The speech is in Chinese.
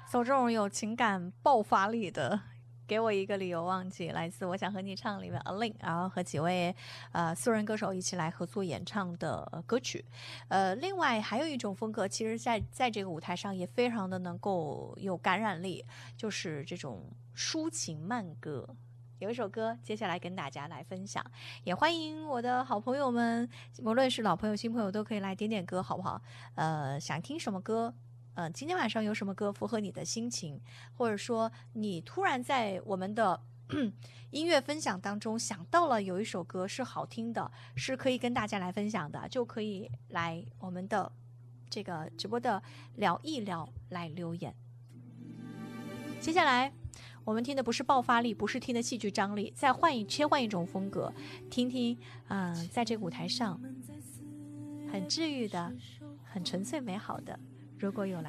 走这种有情感爆发力的，给我一个理由忘记，来自我想和你唱里面 Alin， 然后和几位素人歌手一起来合作演唱的歌曲。另外还有一种风格，其实在这个舞台上也非常的能够有感染力，就是这种抒情慢歌。有一首歌接下来跟大家来分享，也欢迎我的好朋友们，无论是老朋友新朋友都可以来点点歌好不好？想听什么歌，今天晚上有什么歌符合你的心情，或者说你突然在我们的音乐分享当中想到了有一首歌是好听的，是可以跟大家来分享的，就可以来我们的这个直播的聊一聊来留言。接下来我们听的不是爆发力，不是听的戏剧张力，再切换一种风格，听听在这个舞台上很治愈的，很纯粹美好的，如果有来